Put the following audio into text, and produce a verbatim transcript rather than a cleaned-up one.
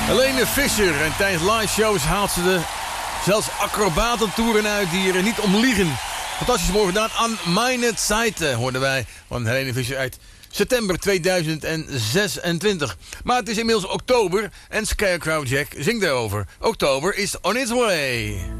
Helene Fischer. En tijdens live shows haalt ze de zelfs acrobatentoeren uit die er niet om liegen. Fantastisch mooi gedaan. Aan Meine Zeit hoorden wij van Helene Fischer uit september tweeduizend zesentwintig. Maar het is inmiddels oktober en Scarecrow Jack zingt erover. Oktober is on its way.